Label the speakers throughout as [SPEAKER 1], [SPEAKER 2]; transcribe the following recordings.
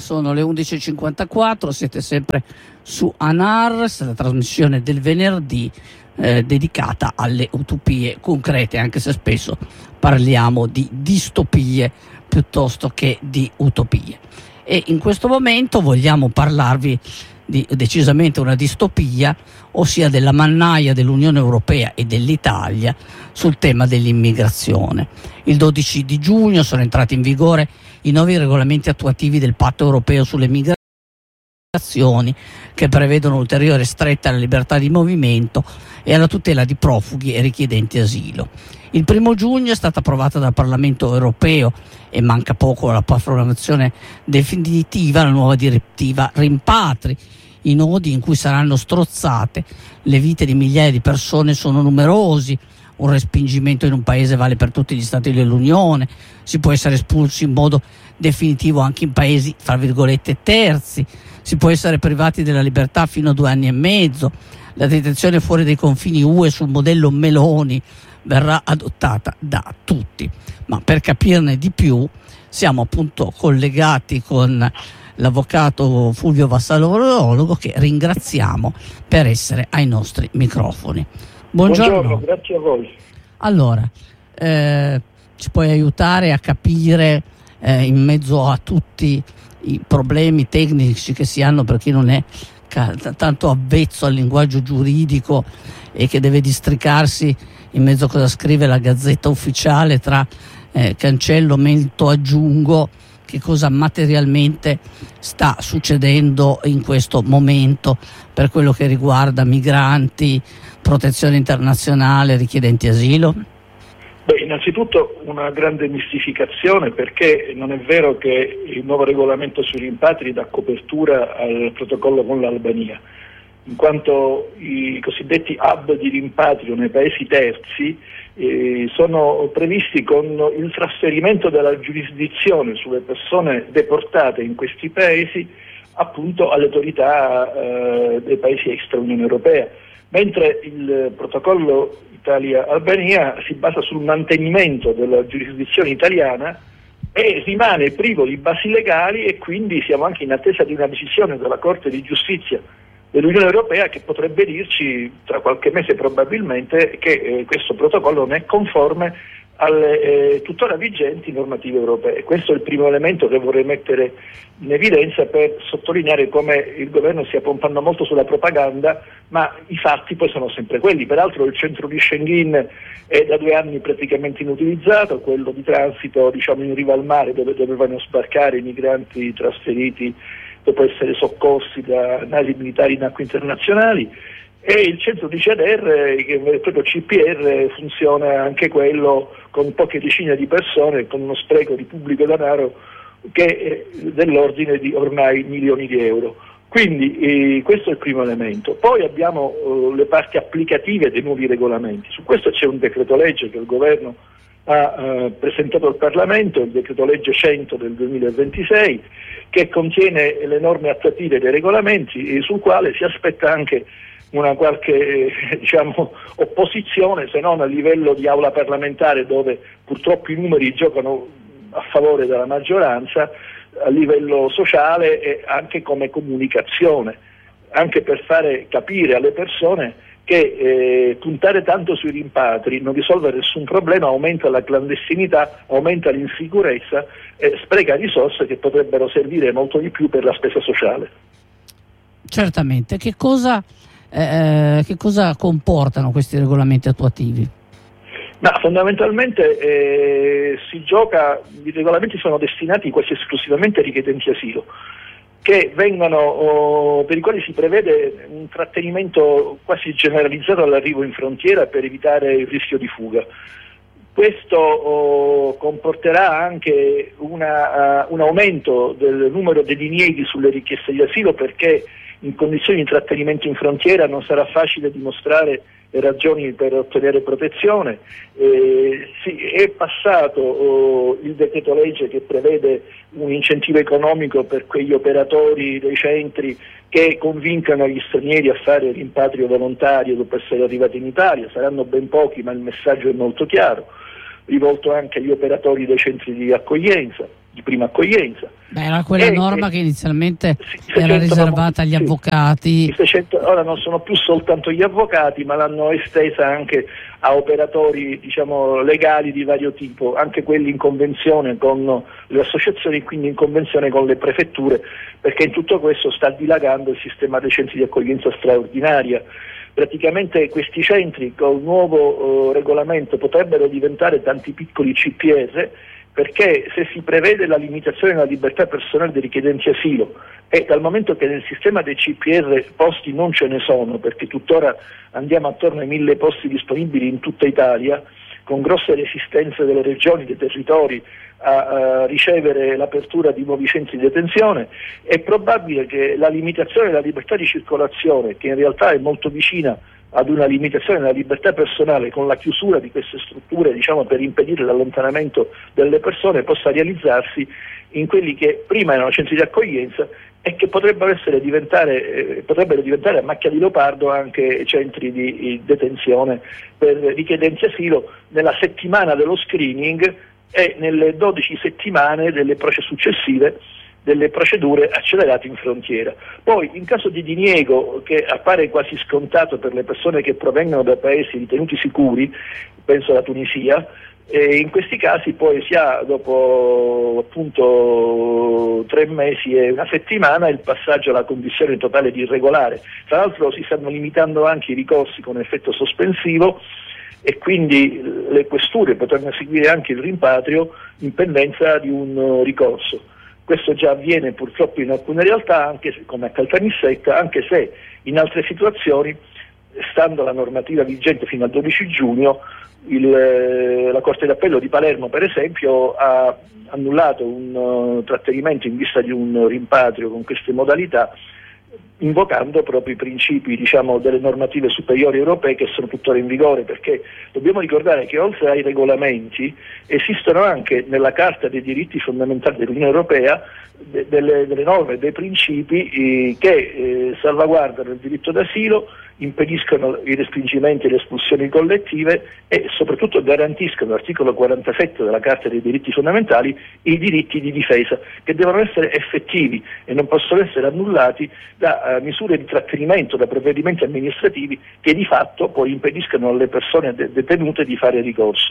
[SPEAKER 1] sono le 11.54, siete sempre su ANARS, la trasmissione del venerdì dedicata alle utopie concrete, anche se spesso parliamo di distopie piuttosto che di utopie. E in questo momento vogliamo parlarvi di decisamente una distopia, ossia della mannaia dell'Unione Europea e dell'Italia sul tema dell'immigrazione. Il 12 di giugno sono entrati in vigore i nuovi regolamenti attuativi del Patto Europeo sulle migrazioni, che prevedono ulteriore stretta alla libertà di movimento e alla tutela di profughi e richiedenti asilo. Il 1 giugno è stata approvata dal Parlamento Europeo e manca poco alla approvazione definitiva la nuova direttiva rimpatri. I nodi in cui saranno strozzate le vite di migliaia di persone sono numerosi. Un respingimento in un paese vale per tutti gli stati dell'Unione, si può essere espulsi in modo definitivo anche in paesi fra virgolette terzi, si può essere privati della libertà fino a 2 anni e mezzo. La detenzione fuori dai confini UE sul modello Meloni verrà adottata da tutti. Ma per capirne di più siamo appunto collegati con l'avvocato Fulvio Vassalolo, che ringraziamo per essere ai nostri microfoni. Buongiorno.
[SPEAKER 2] Grazie a voi.
[SPEAKER 1] Allora, ci puoi aiutare a capire in mezzo a tutti i problemi tecnici che si hanno per chi non è tanto avvezzo al linguaggio giuridico e che deve districarsi in mezzo a cosa scrive la Gazzetta Ufficiale tra cancello, mento, aggiungo, che cosa materialmente sta succedendo in questo momento per quello che riguarda migranti, protezione internazionale, richiedenti asilo?
[SPEAKER 2] Beh, innanzitutto una grande mistificazione, perché non è vero che il nuovo regolamento sui rimpatri dà copertura al protocollo con l'Albania, in quanto i cosiddetti hub di rimpatrio nei paesi terzi sono previsti con il trasferimento della giurisdizione sulle persone deportate in questi paesi appunto alle autorità dei paesi extra Unione Europea, mentre il protocollo Italia-Albania si basa sul mantenimento della giurisdizione italiana e rimane privo di basi legali, e quindi siamo anche in attesa di una decisione della Corte di Giustizia dell'Unione Europea che potrebbe dirci tra qualche mese probabilmente che questo protocollo non è conforme alle tuttora vigenti normative europee. Questo è il primo elemento che vorrei mettere in evidenza per sottolineare come il governo stia pompando molto sulla propaganda, ma i fatti poi sono sempre quelli. Peraltro il centro di Schengen è da 2 anni praticamente inutilizzato, quello di transito in riva al mare dove dovevano sbarcare i migranti trasferiti dopo essere soccorsi da navi militari in acque internazionali, e il centro di CDR, che è proprio CPR, funziona anche quello con poche decine di persone, con uno spreco di pubblico denaro che è dell'ordine di ormai milioni di euro. Quindi questo è il primo elemento. Poi abbiamo le parti applicative dei nuovi regolamenti. Su questo c'è un decreto legge che il governo ha presentato al Parlamento, il decreto legge 100 del 2026, che contiene le norme attuative dei regolamenti e sul quale si aspetta anche una qualche opposizione, se non a livello di aula parlamentare, dove purtroppo i numeri giocano a favore della maggioranza, a livello sociale e anche come comunicazione, anche per fare capire alle persone che puntare tanto sui rimpatri non risolve nessun problema, aumenta la clandestinità, aumenta l'insicurezza e spreca risorse che potrebbero servire molto di più per la spesa sociale.
[SPEAKER 1] Certamente. Che cosa comportano questi regolamenti attuativi?
[SPEAKER 2] Ma fondamentalmente i regolamenti sono destinati quasi esclusivamente ai richiedenti asilo, che per i quali si prevede un trattenimento quasi generalizzato all'arrivo in frontiera per evitare il rischio di fuga. Questo comporterà anche un aumento del numero dei dinieghi sulle richieste di asilo, perché in condizioni di trattenimento in frontiera non sarà facile dimostrare le ragioni per ottenere protezione. È passato il decreto legge che prevede un incentivo economico per quegli operatori dei centri che convincano gli stranieri a fare rimpatrio volontario dopo essere arrivati in Italia. Saranno ben pochi, ma il messaggio è molto chiaro, rivolto anche agli operatori dei centri di accoglienza, di prima accoglienza.
[SPEAKER 1] Era quella norma che inizialmente era riservata agli avvocati.
[SPEAKER 2] Ora non sono più soltanto gli avvocati, ma l'hanno estesa anche a operatori, diciamo, legali di vario tipo, anche quelli in convenzione con le associazioni, quindi in convenzione con le prefetture, perché in tutto questo sta dilagando il sistema dei centri di accoglienza straordinaria. Praticamente questi centri con il nuovo regolamento potrebbero diventare tanti piccoli CPR, perché se si prevede la limitazione della libertà personale dei richiedenti asilo e dal momento che nel sistema dei CPR posti non ce ne sono, perché tuttora andiamo attorno ai 1000 posti disponibili in tutta Italia, con grosse resistenze delle regioni, dei territori a ricevere l'apertura di nuovi centri di detenzione, è probabile che la limitazione della libertà di circolazione, che in realtà è molto vicina ad una limitazione della libertà personale con la chiusura di queste strutture, diciamo, per impedire l'allontanamento delle persone, possa realizzarsi in quelli che prima erano centri di accoglienza e che potrebbero diventare a macchia di leopardo anche centri di detenzione per richiedenti asilo nella settimana dello screening e nelle 12 settimane delle successive delle procedure accelerate in frontiera. Poi in caso di diniego, che appare quasi scontato per le persone che provengono da paesi ritenuti sicuri, penso alla Tunisia, in questi casi poi si ha dopo appunto 3 mesi e una settimana il passaggio alla condizione totale di irregolare. Tra l'altro si stanno limitando anche i ricorsi con effetto sospensivo e quindi le questure potranno eseguire anche il rimpatrio in pendenza di un ricorso. Questo già avviene purtroppo in alcune realtà, anche come a Caltanissetta, anche se in altre situazioni, stando alla normativa vigente fino al 12 giugno, la Corte d'Appello di Palermo, per esempio, ha annullato un trattenimento in vista di un rimpatrio con queste modalità, invocando proprio i principi, diciamo, delle normative superiori europee che sono tuttora in vigore, perché dobbiamo ricordare che oltre ai regolamenti esistono anche nella Carta dei diritti fondamentali dell'Unione Europea delle norme, dei principi che salvaguardano il diritto d'asilo, impediscono i respingimenti e le espulsioni collettive e soprattutto garantiscono, l'articolo 47 della Carta dei diritti fondamentali, i diritti di difesa, che devono essere effettivi e non possono essere annullati da misure di trattenimento, da provvedimenti amministrativi che di fatto poi impediscono alle persone detenute di fare ricorso.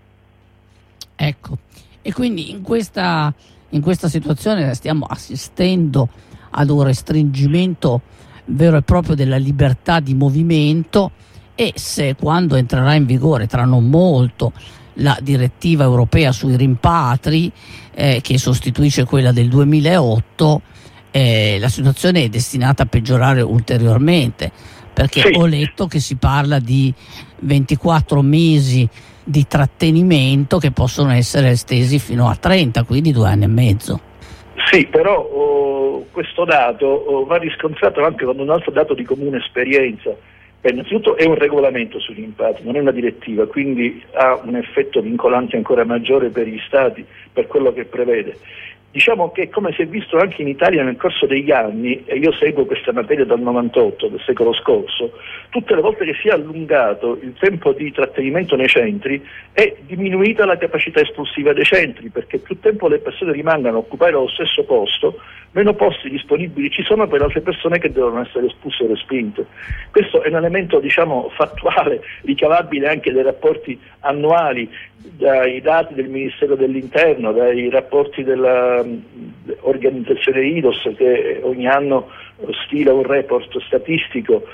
[SPEAKER 1] Ecco, e quindi in questa situazione stiamo assistendo ad un restringimento vero e proprio della libertà di movimento, e se quando entrerà in vigore tra non molto la direttiva europea sui rimpatri che sostituisce quella del 2008, la situazione è destinata a peggiorare ulteriormente, perché sì, ho letto che si parla di 24 mesi di trattenimento che possono essere estesi fino a 30, quindi 2 anni e mezzo.
[SPEAKER 2] Sì, però questo dato va riscontrato anche con un altro dato di comune esperienza. Innanzitutto è un regolamento sui rimpatri, non è una direttiva, quindi ha un effetto vincolante ancora maggiore per gli Stati, per quello che prevede. Diciamo che, come si è visto anche in Italia nel corso degli anni, e io seguo questa materia dal 98, del secolo scorso, tutte le volte che si è allungato il tempo di trattenimento nei centri è diminuita la capacità espulsiva dei centri, perché più tempo le persone rimangano a occupare lo stesso posto, meno posti disponibili ci sono per altre persone che devono essere espulse o respinte. Questo è un elemento, diciamo, fattuale, ricavabile anche dai rapporti annuali, dai dati del Ministero dell'Interno, dai rapporti dell'organizzazione IDOS, che ogni anno stila un report statistico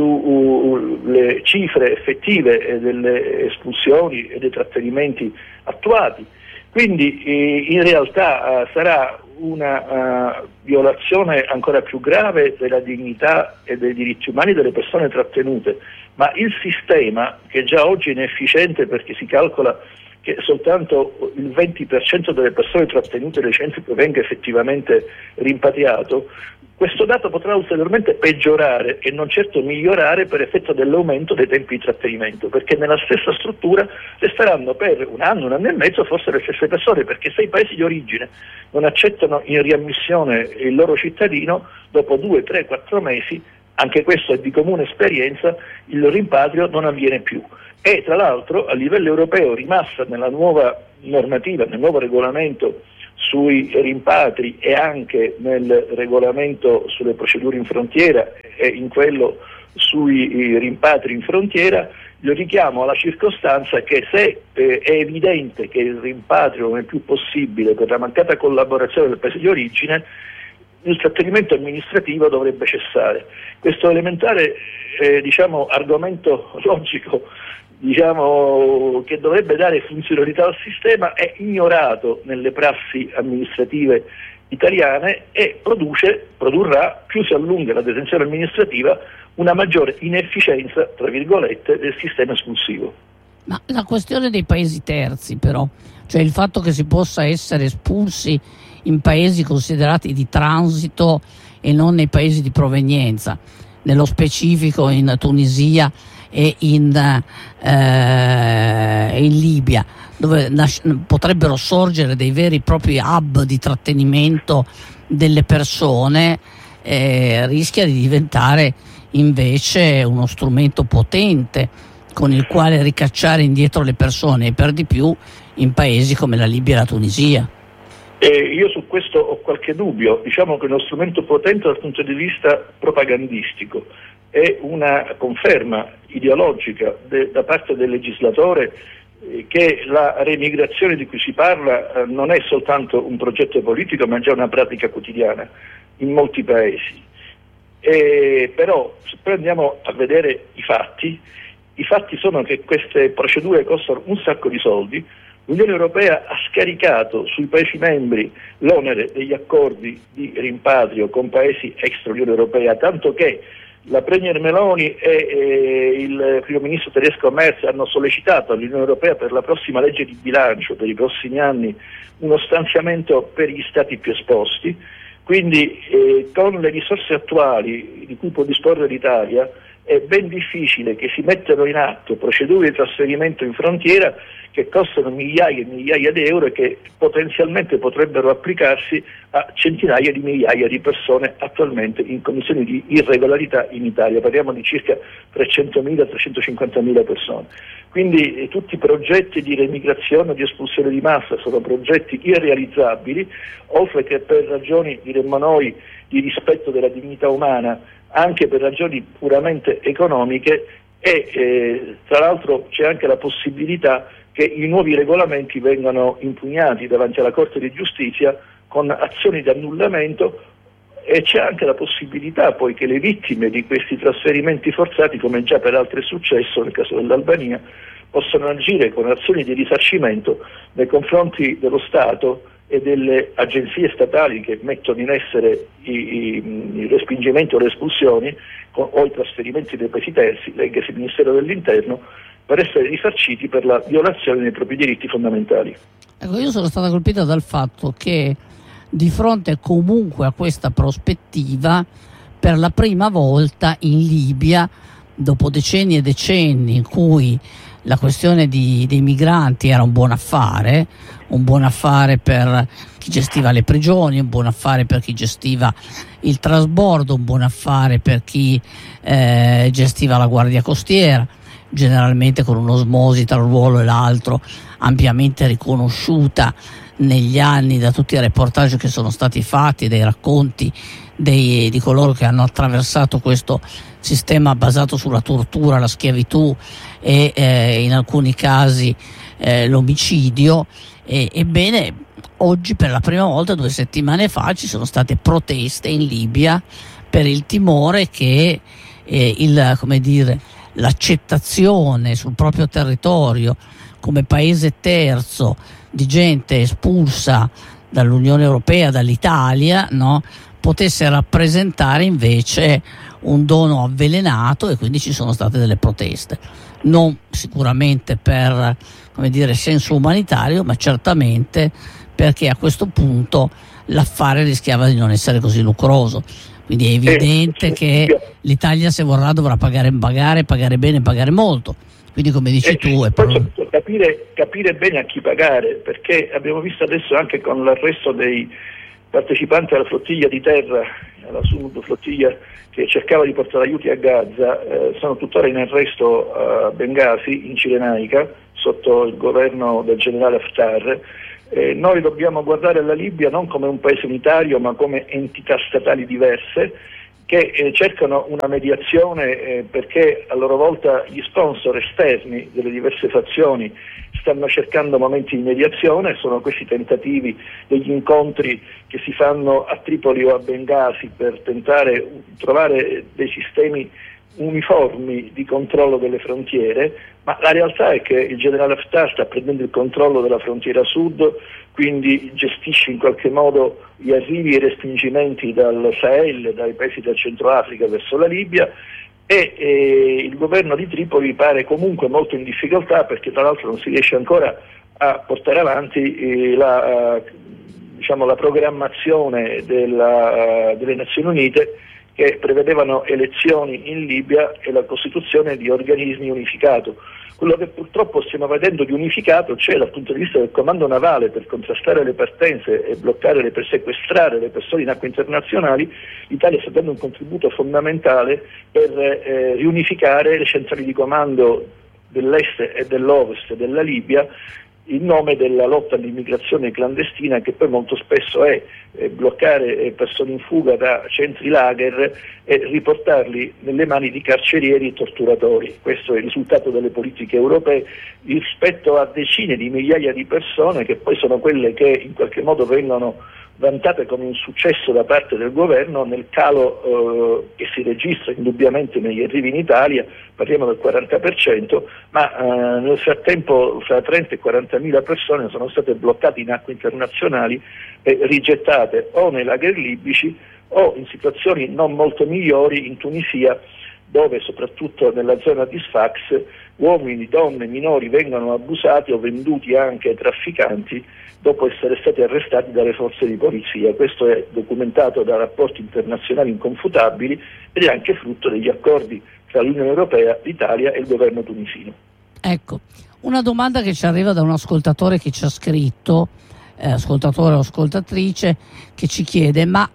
[SPEAKER 2] sulle cifre effettive delle espulsioni e dei trattenimenti attuati. Quindi in realtà sarà una violazione ancora più grave della dignità e dei diritti umani delle persone trattenute, ma il sistema, che già oggi è inefficiente perché si calcola che soltanto il 20% delle persone trattenute nei centri venga effettivamente rimpatriato, questo dato potrà ulteriormente peggiorare e non certo migliorare per effetto dell'aumento dei tempi di trattenimento, perché nella stessa struttura resteranno per un anno e mezzo forse le stesse persone, perché se i paesi di origine non accettano in riammissione il loro cittadino, dopo 2, 3, 4 mesi, anche questo è di comune esperienza, il rimpatrio non avviene più. E tra l'altro a livello europeo, rimasta nella nuova normativa, nel nuovo regolamento sui rimpatri e anche nel regolamento sulle procedure in frontiera e in quello sui rimpatri in frontiera, io richiamo alla circostanza che se è evidente che il rimpatrio non è più possibile per la mancata collaborazione del paese di origine, il trattenimento amministrativo dovrebbe cessare. Questo elementare argomento logico che dovrebbe dare funzionalità al sistema è ignorato nelle prassi amministrative italiane e produrrà, più si allunga la detenzione amministrativa, una maggiore inefficienza, tra virgolette, del sistema espulsivo.
[SPEAKER 1] Ma la questione dei paesi terzi, però, cioè il fatto che si possa essere espulsi in paesi considerati di transito e non nei paesi di provenienza, nello specifico in Tunisia e in Libia, dove potrebbero sorgere dei veri e propri hub di trattenimento delle persone, rischia di diventare invece uno strumento potente con il quale ricacciare indietro le persone, e per di più in paesi come la Libia e la Tunisia.
[SPEAKER 2] Io su questo ho qualche dubbio. Diciamo che è uno strumento potente dal punto di vista propagandistico, è una conferma ideologica da parte del legislatore che la remigrazione di cui si parla non è soltanto un progetto politico, ma già una pratica quotidiana in molti paesi. Però se poi andiamo a vedere i fatti sono che queste procedure costano un sacco di soldi. L'Unione Europea ha scaricato sui Paesi membri l'onere degli accordi di rimpatrio con paesi extra Unione Europea, tanto che la Premier Meloni e il primo ministro tedesco Merz hanno sollecitato all'Unione Europea per la prossima legge di bilancio per i prossimi anni uno stanziamento per gli stati più esposti. Quindi con le risorse attuali di cui può disporre l'Italia è ben difficile che si mettano in atto procedure di trasferimento in frontiera che costano migliaia e migliaia di euro e che potenzialmente potrebbero applicarsi a centinaia di migliaia di persone attualmente in condizioni di irregolarità in Italia. Parliamo di circa 300.000-350.000 persone. Quindi tutti i progetti di remigrazione o di espulsione di massa sono progetti irrealizzabili, oltre che per ragioni, diremmo noi, di rispetto della dignità umana, anche per ragioni puramente economiche e tra l'altro c'è anche la possibilità che i nuovi regolamenti vengano impugnati davanti alla Corte di Giustizia con azioni di annullamento, e c'è anche la possibilità poi che le vittime di questi trasferimenti forzati, come già peraltro è successo nel caso dell'Albania, possano agire con azioni di risarcimento nei confronti dello Stato e delle agenzie statali che mettono in essere i respingimenti o le espulsioni o i trasferimenti dei paesi terzi, leggasi il Ministero dell'Interno, per essere risarciti per la violazione dei propri diritti fondamentali.
[SPEAKER 1] Ecco, io sono stata colpita dal fatto che di fronte comunque a questa prospettiva, per la prima volta in Libia, dopo decenni e decenni in cui la questione dei migranti era un buon affare per chi gestiva le prigioni, un buon affare per chi gestiva il trasbordo, un buon affare per chi gestiva la guardia costiera, generalmente con un'osmosi tra un ruolo e l'altro ampiamente riconosciuta negli anni da tutti i reportage che sono stati fatti, dai racconti di coloro che hanno attraversato questo sistema basato sulla tortura, la schiavitù e in alcuni casi l'omicidio. Ebbene, oggi per la prima volta, 2 settimane fa, ci sono state proteste in Libia per il timore che l'accettazione sul proprio territorio come paese terzo di gente espulsa dall'Unione Europea, dall'Italia, no, potesse rappresentare invece un dono avvelenato, e quindi ci sono state delle proteste, non sicuramente per senso umanitario, ma certamente perché a questo punto l'affare rischiava di non essere così lucroso. Quindi è evidente che l'Italia, se vorrà, dovrà pagare bene, pagare molto. Quindi, come dici tu, è
[SPEAKER 2] capire bene a chi pagare, perché abbiamo visto adesso anche con l'arresto dei partecipanti alla flottiglia di terra, alla Sud flottiglia che cercava di portare aiuti a Gaza, sono tuttora in arresto a Bengasi, in Cirenaica, sotto il governo del generale Haftar, Noi dobbiamo guardare alla Libia non come un paese unitario, ma come entità statali diverse che cercano una mediazione perché a loro volta gli sponsor esterni delle diverse fazioni stanno cercando momenti di mediazione. Sono questi tentativi degli incontri che si fanno a Tripoli o a Bengasi per tentare trovare dei sistemi uniformi di controllo delle frontiere, ma la realtà è che il generale Haftar sta prendendo il controllo della frontiera sud, quindi gestisce in qualche modo gli arrivi e i respingimenti dal Sahel, dai paesi del Centro Africa verso la Libia, e il governo di Tripoli pare comunque molto in difficoltà perché tra l'altro non si riesce ancora a portare avanti la programmazione delle Nazioni Unite che prevedevano elezioni in Libia e la costituzione di organismi unificati. Quello che purtroppo stiamo vedendo di unificato c'è dal punto di vista del comando navale per contrastare le partenze e sequestrare le persone in acque internazionali. L'Italia sta dando un contributo fondamentale per riunificare le centrali di comando dell'est e dell'ovest della Libia in nome della lotta all'immigrazione clandestina, che poi molto spesso è bloccare persone in fuga da centri lager e riportarli nelle mani di carcerieri e torturatori. Questo è il risultato delle politiche europee rispetto a decine di migliaia di persone che poi sono quelle che in qualche modo vengono vantate come un successo da parte del governo nel calo che si registra indubbiamente negli arrivi in Italia, parliamo del 40%, ma nel frattempo fra 30 e 40.000 persone sono state bloccate in acque internazionali e rigettate o nei lager libici o in situazioni non molto migliori in Tunisia, dove soprattutto nella zona di Sfax uomini, donne, minori vengono abusati o venduti anche ai trafficanti dopo essere stati arrestati dalle forze di polizia. Questo è documentato da rapporti internazionali inconfutabili ed è anche frutto degli accordi tra l'Unione Europea, l'Italia e il governo tunisino.
[SPEAKER 1] Ecco, una domanda che ci arriva da un ascoltatore che ci ha scritto, ascoltatore o ascoltatrice, che ci chiede: ma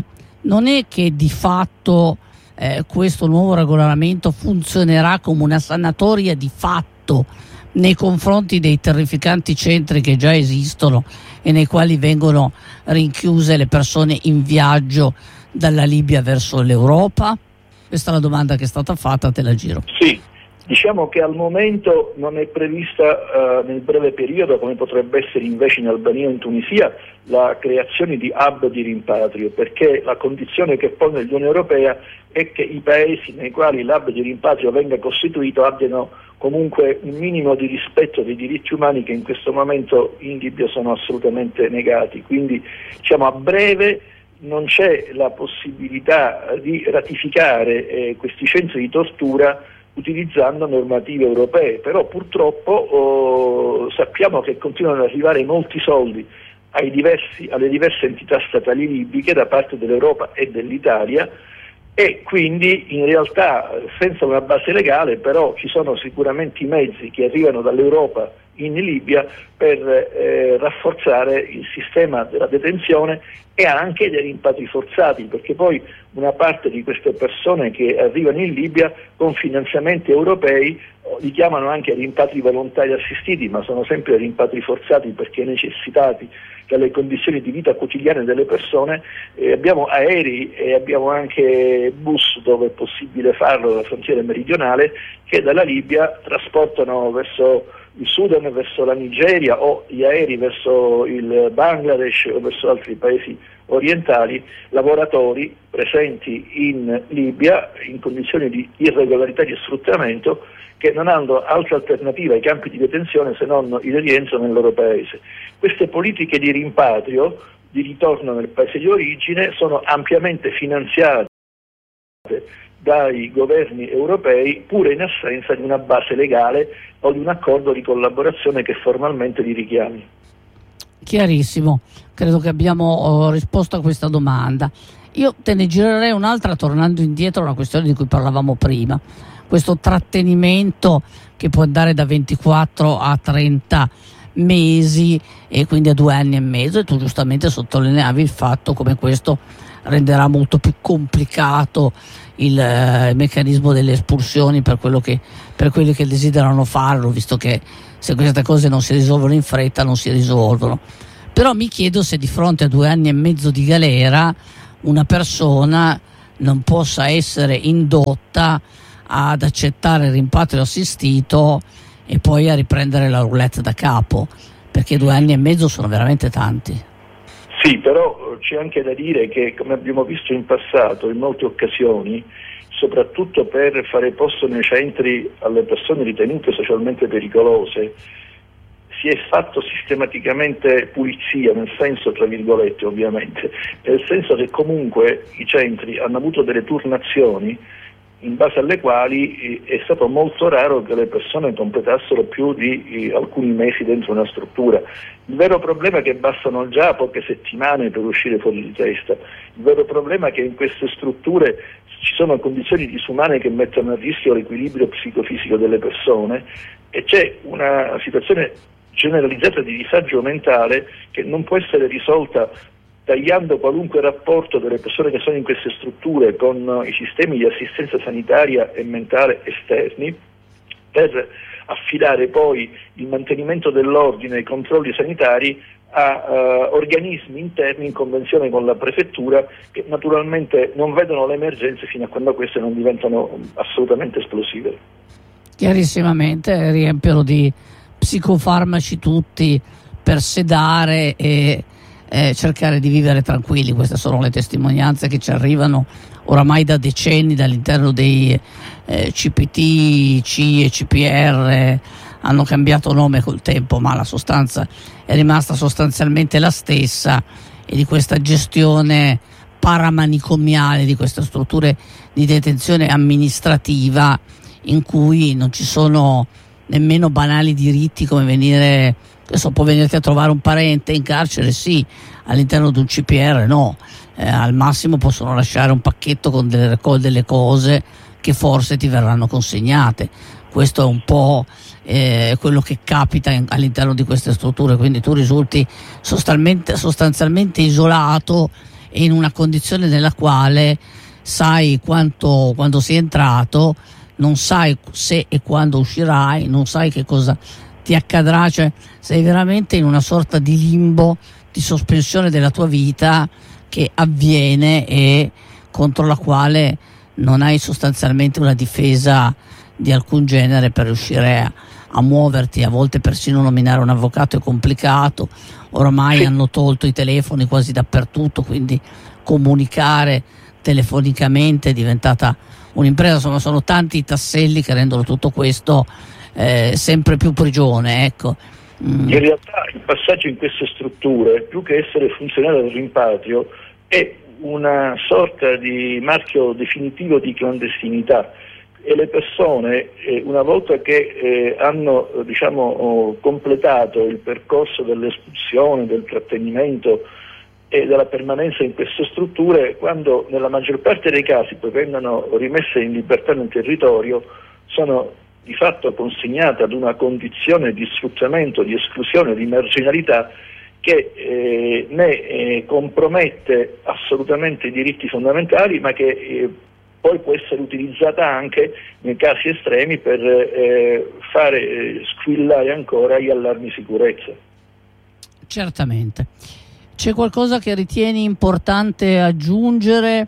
[SPEAKER 1] non è che di fatto questo nuovo regolamento funzionerà come una sanatoria di fatto nei confronti dei terrificanti centri che già esistono e nei quali vengono rinchiuse le persone in viaggio dalla Libia verso l'Europa? Questa è la domanda che è stata fatta, te la giro.
[SPEAKER 2] Sì, diciamo che al momento non è prevista nel breve periodo, come potrebbe essere invece in Albania o in Tunisia, la creazione di hub di rimpatrio, perché la condizione che pone l'Unione Europea è che i paesi nei quali l'hub di rimpatrio venga costituito abbiano comunque un minimo di rispetto dei diritti umani che in questo momento in Libia sono assolutamente negati. Quindi diciamo a breve non c'è la possibilità di ratificare questi centri di tortura utilizzando normative europee, però purtroppo sappiamo che continuano ad arrivare molti soldi alle diverse entità statali libiche da parte dell'Europa e dell'Italia, e quindi in realtà senza una base legale però ci sono sicuramente i mezzi che arrivano dall'Europa in Libia per rafforzare il sistema della detenzione e anche dei rimpatri forzati, perché poi una parte di queste persone che arrivano in Libia con finanziamenti europei li chiamano anche rimpatri volontari assistiti, ma sono sempre rimpatri forzati perché necessitati dalle condizioni di vita quotidiane delle persone. Abbiamo aerei e abbiamo anche bus dove è possibile farlo dalla frontiera meridionale che dalla Libia trasportano verso il Sudan, verso la Nigeria, o gli aerei verso il Bangladesh o verso altri paesi orientali, lavoratori presenti in Libia in condizioni di irregolarità di sfruttamento che non hanno altra alternativa ai campi di detenzione se non il rientro nel loro paese. Queste politiche di rimpatrio, di ritorno nel paese di origine, sono ampiamente finanziate dai governi europei, pure in assenza di una base legale o di un accordo di collaborazione che formalmente li richiami.
[SPEAKER 1] Chiarissimo, credo che abbiamo risposto a questa domanda. Io te ne girerei un'altra tornando indietro a una questione di cui parlavamo prima, questo trattenimento che può andare da 24 a 30 mesi e quindi a 2 anni e mezzo, e tu giustamente sottolineavi il fatto come questo renderà molto più complicato il meccanismo delle espulsioni per quelli che desiderano farlo, visto che se queste cose non si risolvono in fretta non si risolvono. Però mi chiedo se di fronte a 2 anni e mezzo di galera una persona non possa essere indotta ad accettare il rimpatrio assistito e poi a riprendere la roulette da capo, perché 2 anni e mezzo sono veramente tanti.
[SPEAKER 2] Sì, però c'è anche da dire che, come abbiamo visto in passato, in molte occasioni, soprattutto per fare posto nei centri alle persone ritenute socialmente pericolose, si è fatto sistematicamente pulizia, nel senso, tra virgolette ovviamente, nel senso che comunque i centri hanno avuto delle turnazioni in base alle quali è stato molto raro che le persone completassero più di alcuni mesi dentro una struttura. Il vero problema è che bastano già poche settimane per uscire fuori di testa. Il vero problema è che in queste strutture ci sono condizioni disumane che mettono a rischio l'equilibrio psicofisico delle persone e c'è una situazione generalizzata di disagio mentale che non può essere risolta tagliando qualunque rapporto delle persone che sono in queste strutture con i sistemi di assistenza sanitaria e mentale esterni, per affidare poi il mantenimento dell'ordine e i controlli sanitari a organismi interni in convenzione con la prefettura, che naturalmente non vedono le emergenze fino a quando queste non diventano assolutamente esplosive.
[SPEAKER 1] Chiarissimamente riempiono di psicofarmaci tutti per sedare e cercare di vivere tranquilli. Queste sono le testimonianze che ci arrivano oramai da decenni dall'interno dei CPT, C e CPR. Hanno cambiato nome col tempo, ma la sostanza è rimasta sostanzialmente la stessa, e di questa gestione paramanicomiale di queste strutture di detenzione amministrativa in cui non ci sono nemmeno banali diritti come può venirti a trovare un parente in carcere, sì, all'interno di un CPR no, al massimo possono lasciare un pacchetto con delle cose che forse ti verranno consegnate. Questo è un po' quello che capita all'interno di queste strutture, quindi tu risulti sostanzialmente isolato e in una condizione nella quale sai quando sei entrato, non sai se e quando uscirai, non sai che cosa ti accadrà, cioè sei veramente in una sorta di limbo, di sospensione della tua vita che avviene e contro la quale non hai sostanzialmente una difesa di alcun genere per riuscire a muoverti. A volte persino nominare un avvocato è complicato, ormai hanno tolto i telefoni quasi dappertutto, quindi comunicare telefonicamente è diventata un'impresa. Insomma, sono tanti i tasselli che rendono tutto questo sempre più prigione, ecco.
[SPEAKER 2] In realtà il passaggio in queste strutture, più che essere funzionale del rimpatrio, è una sorta di marchio definitivo di clandestinità, e le persone una volta che hanno completato il percorso dell'espulsione, del trattenimento e della permanenza in queste strutture, quando nella maggior parte dei casi poi vengono rimesse in libertà nel territorio, sono di fatto consegnate ad una condizione di sfruttamento, di esclusione, di marginalità che ne compromette assolutamente i diritti fondamentali, ma che poi può essere utilizzata anche nei casi estremi per fare squillare ancora gli allarmi sicurezza.
[SPEAKER 1] Certamente. C'è qualcosa che ritieni importante aggiungere?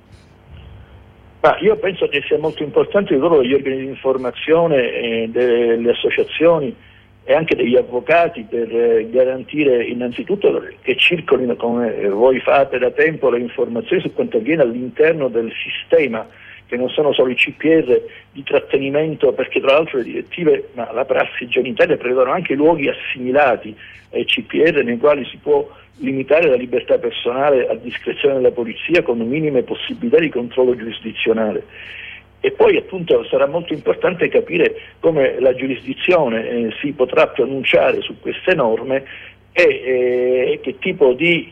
[SPEAKER 2] Ma io penso che sia molto importante il ruolo degli organi di informazione, delle associazioni e anche degli avvocati per garantire innanzitutto che circolino, come voi fate da tempo, le informazioni su quanto avviene all'interno del sistema, che non sono solo i CPR di trattenimento, perché tra l'altro le direttive, ma la prassi già in Italia, prevedono anche luoghi assimilati ai CPR nei quali si può limitare la libertà personale a discrezione della polizia con minime possibilità di controllo giurisdizionale. E poi appunto sarà molto importante capire come la giurisdizione si potrà pronunciare su queste norme e che tipo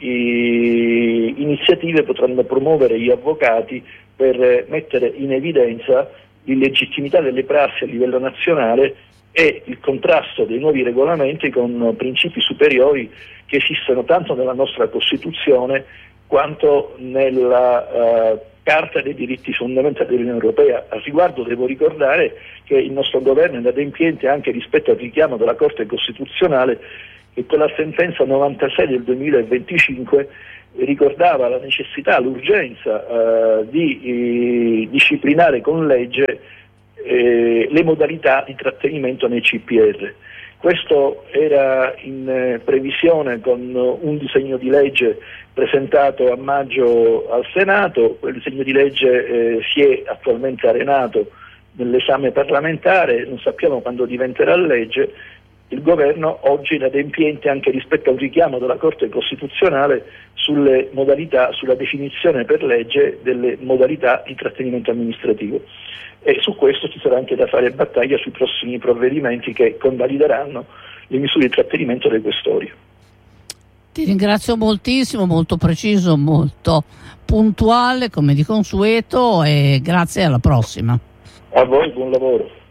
[SPEAKER 2] di iniziative potranno promuovere gli avvocati per mettere in evidenza l'illegittimità delle prassi a livello nazionale e il contrasto dei nuovi regolamenti con principi superiori che esistono tanto nella nostra Costituzione quanto nella Carta dei diritti fondamentali dell'Unione Europea. Al riguardo devo ricordare che il nostro governo è inadempiente anche rispetto al richiamo della Corte Costituzionale, che con la sentenza 96 del 2025 ricordava la necessità, l'urgenza di disciplinare con legge le modalità di trattenimento nei CPR. Questo era in previsione con un disegno di legge presentato a maggio al Senato. Quel disegno di legge si è attualmente arenato nell'esame parlamentare, non sappiamo quando diventerà legge. Il governo oggi è inadempiente anche rispetto a un richiamo della Corte Costituzionale sulle modalità, sulla definizione per legge delle modalità di trattenimento amministrativo, e su questo ci sarà anche da fare battaglia sui prossimi provvedimenti che convalideranno le misure di trattenimento dei questori.
[SPEAKER 1] Ti ringrazio moltissimo, molto preciso, molto puntuale come di consueto, e grazie, alla prossima.
[SPEAKER 2] A voi, buon lavoro.